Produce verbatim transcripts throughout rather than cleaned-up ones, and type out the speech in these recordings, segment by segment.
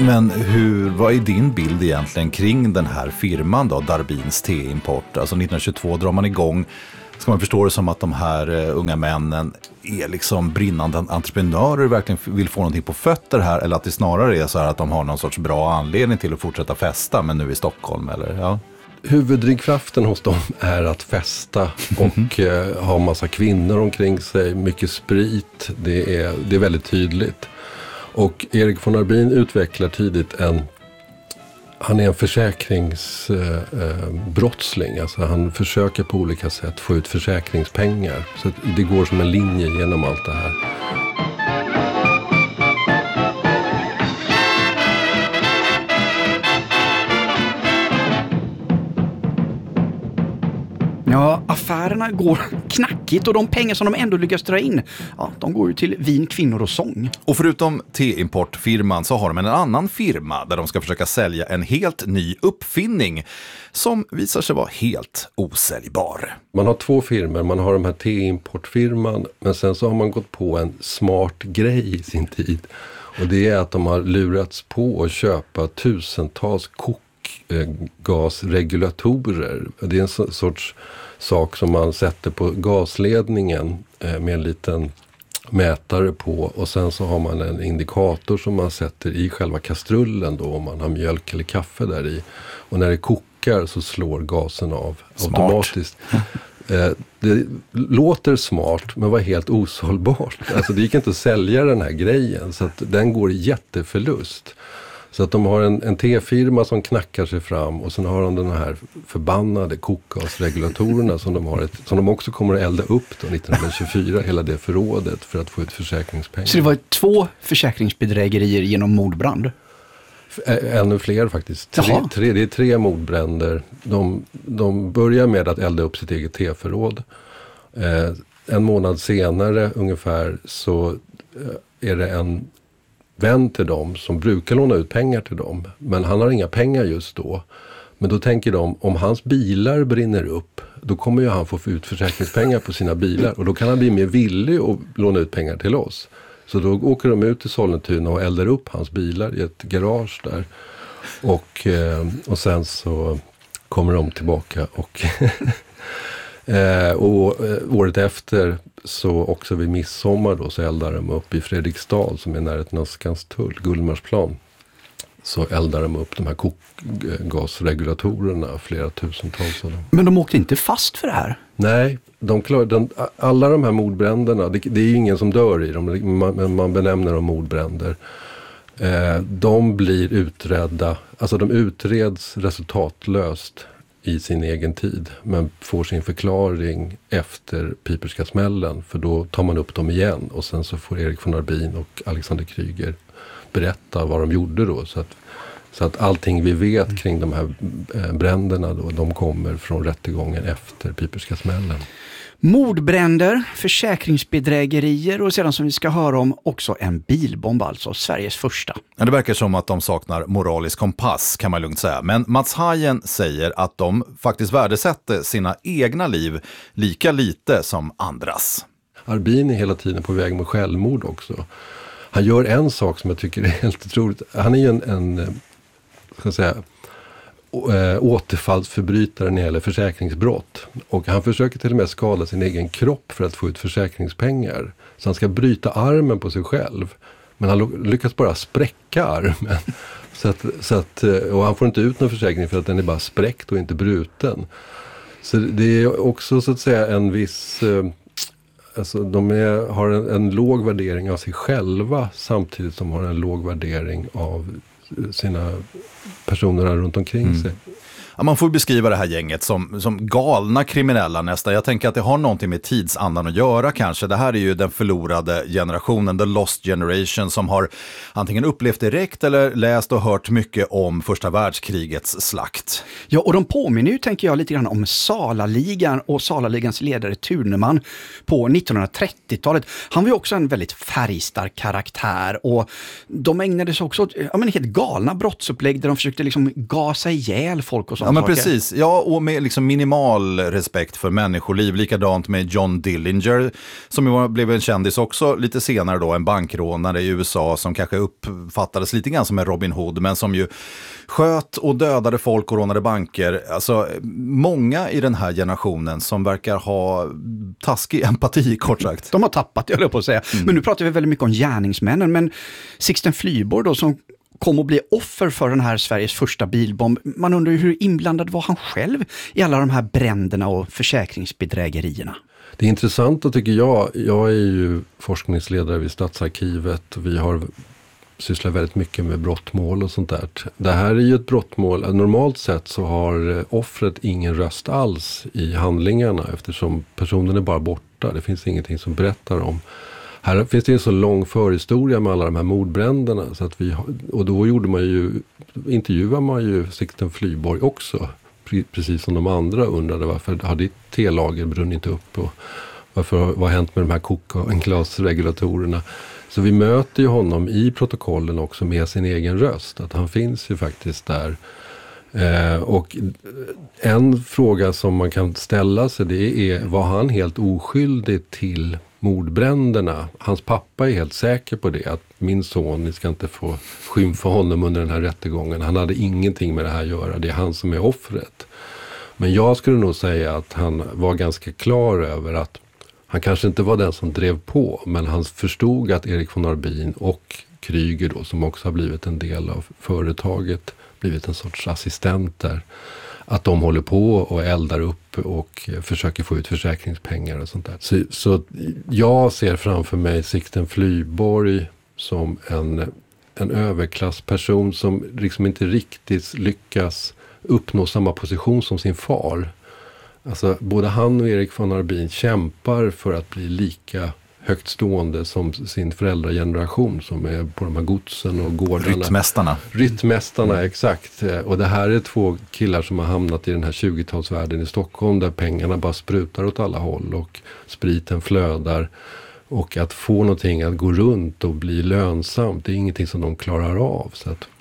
Men hur, vad är din bild egentligen kring den här firman då, Darbins T-import? Alltså nittonhundratjugotvå drar man igång. Ska man förstå det som att de här uh, unga männen är liksom brinnande entreprenörer, verkligen vill få någonting på fötter här, eller att det snarare är så här att de har någon sorts bra anledning till att fortsätta festa, men nu i Stockholm, eller? Ja. Huvuddrivkraften hos dem är att festa och eh, ha massa kvinnor omkring sig, mycket sprit, det är, det är väldigt tydligt. Och Erik von Arbin utvecklar tidigt en, han är en försäkringsbrottsling, eh, alltså han försöker på olika sätt få ut försäkringspengar. Så det går som en linje genom allt det här. Ja, affärerna går knackigt och de pengar som de ändå lyckas dra in, ja, de går ju till vin, kvinnor och sång. Och förutom T-importfirman så har de en annan firma där de ska försöka sälja en helt ny uppfinning som visar sig vara helt osäljbar. Man har två firmor, man har de här T-importfirman, men sen så har man gått på en smart grej i sin tid. Och det är att de har lurats på att köpa tusentals kok gasregulatorer. Det är en sorts sak som man sätter på gasledningen med en liten mätare på, och sen så har man en indikator som man sätter i själva kastrullen då, om man har mjölk eller kaffe där i. Och när det kokar så slår gasen av smart. Automatiskt. Det låter smart men var helt osålbart. Alltså det gick inte att sälja den här grejen, så att den går i jätteförlust. Så att de har en, en T-firma som knackar sig fram, och sen har de den här förbannade kokgasregulatorerna som de, har ett, som de också kommer att elda upp då nittonhundratjugofyra, hela det förrådet för att få ut försäkringspengar. Så det var två försäkringsbedrägerier genom mordbrand? Ännu fler faktiskt. Tre, tre, det är tre mordbränder. De, de börjar med att elda upp sitt eget T-förråd. Eh, en månad senare ungefär så eh, är det en vän till dem som brukar låna ut pengar till dem. Men han har inga pengar just då. Men då tänker de, om hans bilar brinner upp, då kommer ju han få ut försäkringspengar på sina bilar. Och då kan han bli mer villig att låna ut pengar till oss. Så då åker de ut till Sollentuna och eldar upp hans bilar i ett garage där. Och, och sen så kommer de tillbaka och... och året efter så också vid midsommar då så eldar de upp i Fredriksdal som är närheten av Skanstull, Gullmarsplan. Så eldar de upp de här kokgasregulatorerna, flera tusentals av dem. Men de åkte inte fast för det här? Nej, de klar, de, alla de här mordbränderna, det, det är ju ingen som dör i dem, men man benämner dem mordbränder. Eh, de blir utredda, alltså de utreds resultatlöst i sin egen tid, men får sin förklaring efter Piperska smällen, för då tar man upp dem igen och sen så får Erik von Arbin och Alexander Kryger berätta vad de gjorde då, så att, så att allting vi vet kring de här bränderna då, de kommer från rättegången efter Piperska smällen. Mordbränder, försäkringsbedrägerier och sedan som vi ska höra om också en bilbomb, alltså Sveriges första. Det verkar som att de saknar moralisk kompass, kan man lugnt säga. Men Mats Hajen säger att de faktiskt värdesätter sina egna liv lika lite som andras. Arbin är hela tiden på väg mot självmord också. Han gör en sak som jag tycker är helt otroligt. Han är ju en, en ska jag säga, återfallsförbrytare när det gäller försäkringsbrott. Och han försöker till och med skada sin egen kropp för att få ut försäkringspengar. Så han ska bryta armen på sig själv. Men han lyckas bara spräcka armen. Så att, så att, och han får inte ut någon försäkring för att den är bara spräckt och inte bruten. Så det är också så att säga en viss... Alltså de är, har en, en låg värdering av sig själva samtidigt som de har en låg värdering av sina personerna runt omkring mm. sig. Ja, man får beskriva det här gänget som, som galna kriminella nästan. Jag tänker att det har någonting med tidsandan att göra kanske. Det här är ju den förlorade generationen, the lost generation, som har antingen upplevt direkt eller läst och hört mycket om första världskrigets slakt. Ja, och de påminner ju, tänker jag, lite grann om Salaligan och Salaligans ledare Tuneman på nittonhundratrettiotalet. Han var ju också en väldigt färgstark karaktär, och de ägnade sig också åt ja, men helt galna brottsupplägg där de försökte liksom gasa ihjäl folk och sånt. Ja, men saker. Precis. Ja, och med liksom minimal respekt för människoliv. Likadant med John Dillinger, som ju blev en kändis också lite senare då, en bankrånare i U S A som kanske uppfattades lite grann som en Robin Hood, men som ju sköt och dödade folk och rånade banker. Alltså, många i den här generationen som verkar ha taskig empati, kort sagt. De har tappat, jag höll på att säga. Mm. Men nu pratar vi väldigt mycket om gärningsmännen, men Sixten Flyborg då, som kom att bli offer för den här Sveriges första bilbomb. Man undrar ju hur inblandad var han själv i alla de här bränderna och försäkringsbedrägerierna? Det är intressant, tycker jag. Jag är ju forskningsledare vid Stadsarkivet och vi har sysslat väldigt mycket med brottmål och sånt där. Det här är ju ett brottmål. Normalt sett så har offret ingen röst alls i handlingarna eftersom personen är bara borta. Det finns ingenting som berättar om. Här finns det en så lång förhistoria med alla de här mordbränderna. Så att vi, och då gjorde man ju, intervjuade man ju Sixten Flyborg också. Precis som de andra undrade varför har ditt T-lager brunnit inte upp och varför, vad har hänt med de här kokglasregulatorerna. Så vi möter ju honom i protokollen också med sin egen röst. Att han finns ju faktiskt där. Eh, och en fråga som man kan ställa sig, det är, var han helt oskyldig till mordbränderna? Hans pappa är helt säker på det, att min son, ni ska inte få skymfa honom under den här rättegången. Han hade ingenting med det här att göra, det är han som är offret. Men jag skulle nog säga att han var ganska klar över att han kanske inte var den som drev på, men han förstod att Erik von Arbin och Kryger då, som också har blivit en del av företaget, blivit en sorts assistent där, att de håller på och eldar upp och försöker få ut försäkringspengar och sånt där. Så, så jag ser framför mig Sixten Flyborg som en, en överklassperson som liksom inte riktigt lyckas uppnå samma position som sin far. Alltså både han och Erik von Arbin kämpar för att bli lika högt stående som sin föräldrageneration som är på de här godsen och gårdarna. Ryttmästarna. Ryttmästarna, mm. exakt. Och det här är två killar som har hamnat i den här tjugotalsvärlden i Stockholm där pengarna bara sprutar åt alla håll och spriten flödar. Och att få någonting att gå runt och bli lönsamt, det är ingenting som de klarar av. Så att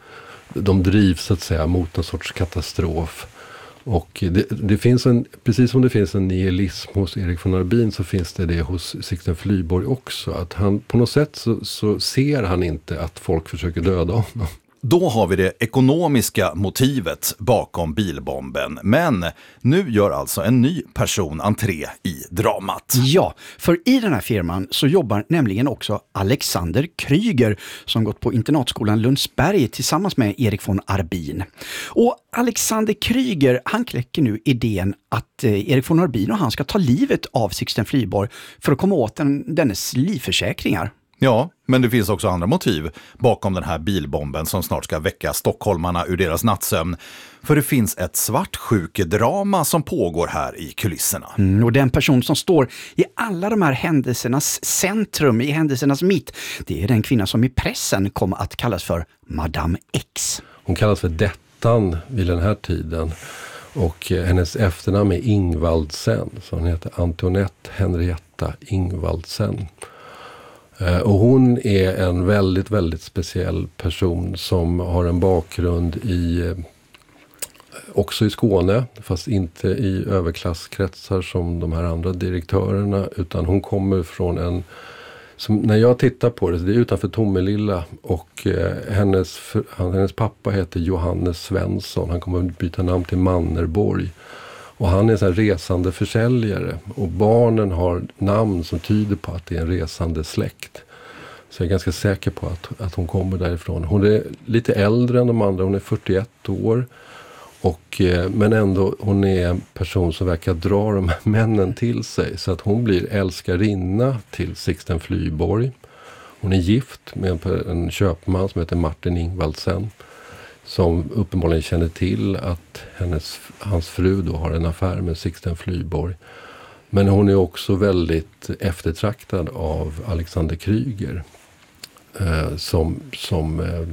de drivs så att säga mot en sorts katastrof. Och det, det finns en, precis som det finns en nihilism hos Erik von Arbin så finns det det hos Sixten Flyborg också. Att han på något sätt så, så ser han inte att folk försöker döda honom. Då har vi det ekonomiska motivet bakom bilbomben. Men nu gör alltså en ny person entré i dramat. Ja, för i den här firman så jobbar nämligen också Alexander Kryger som gått på internatskolan Lundsberg tillsammans med Erik von Arbin. Och Alexander Kryger, han kläcker nu idén att eh, Erik von Arbin och han ska ta livet av Sixten Flyborg för att komma åt den, dennes livförsäkringar. Ja, men det finns också andra motiv bakom den här bilbomben som snart ska väcka stockholmarna ur deras nattsömn. För det finns ett svartsjukedrama som pågår här i kulisserna. Mm, och den person som står i alla de här händelsernas centrum, i händelsernas mitt, det är den kvinna som i pressen kommer att kallas för Madame X. Hon kallas för Dettan vid den här tiden. Och hennes efternamn är Ingvaldsen, så hon heter Antoinette Henrietta Ingvaldsen. Och hon är en väldigt, väldigt speciell person som har en bakgrund i, också i Skåne, fast inte i överklasskretsar som de här andra direktörerna, utan hon kommer från en, som, när jag tittar på det, det är utanför Tomelilla och eh, hennes, han, hennes pappa heter Johannes Svensson, han kommer att byta namn till Mannerborg. Och han är en sån här resande försäljare. Och barnen har namn som tyder på att det är en resande släkt. Så jag är ganska säker på att, att hon kommer därifrån. Hon är lite äldre än de andra. Hon är fyrtioett år. Och, men ändå, hon är en person som verkar dra de här männen till sig. Så att hon blir älskarinna till Sixten Flyborg. Hon är gift med en, en köpman som heter Martin Ingvaldsen. Som uppenbarligen känner till att hennes, hans fru då har en affär med Sixten Flyborg. Men hon är också väldigt eftertraktad av Alexander Kryger. Eh, som som eh,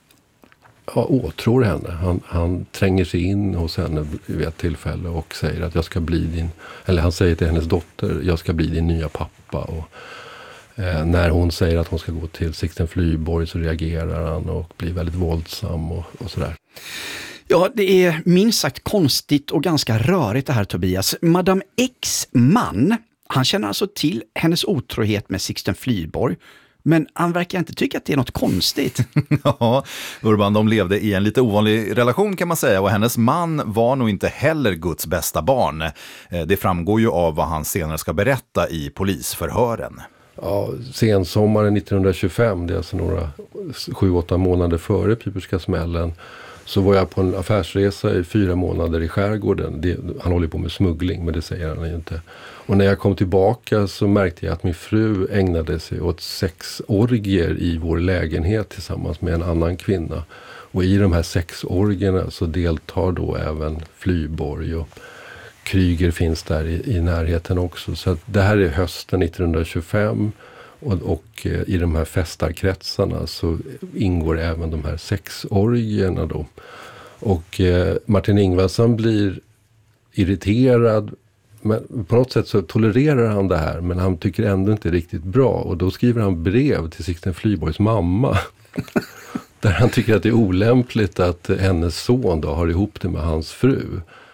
ja, åtrår henne. Han, han tränger sig in hos henne vid ett tillfälle och säger att jag ska bli din... Eller han säger till hennes dotter, jag ska bli din nya pappa. Och Eh, när hon säger att hon ska gå till Sixten Flyborg så reagerar han och blir väldigt våldsam och, och sådär. Ja, det är minst sagt konstigt och ganska rörigt det här, Tobias. Madame X man, han känner alltså till hennes otrohet med Sixten Flyborg. Men han verkar inte tycka att det är något konstigt. Ja, Urban, de levde i en lite ovanlig relation kan man säga. Och hennes man var nog inte heller Guds bästa barn. Det framgår ju av vad han senare ska berätta i polisförhören. Ja, sensommaren nittonhundratjugofem, det är alltså några sju åtta månader före Piperska smällen, så var jag på en affärsresa i fyra månader i skärgården. Det, han håller på med smuggling, men det säger han ju inte. Och när jag kom tillbaka så märkte jag att min fru ägnade sig åt sexorgier i vår lägenhet tillsammans med en annan kvinna. Och i de här sexorgierna så deltar då även Flyborg, och Kryger finns där i, i närheten också. Så att det här är hösten nittonhundratjugofem. Och, och eh, i de här festarkretsarna så ingår även de här sexorgierna då. Och eh, Martin Ingvarsson blir irriterad. Men på något sätt så tolererar han det här, men han tycker ändå inte riktigt bra. Och då skriver han brev till Sixten Flyborgs mamma. Där han tycker att det är olämpligt att hennes son då har ihop det med hans fru.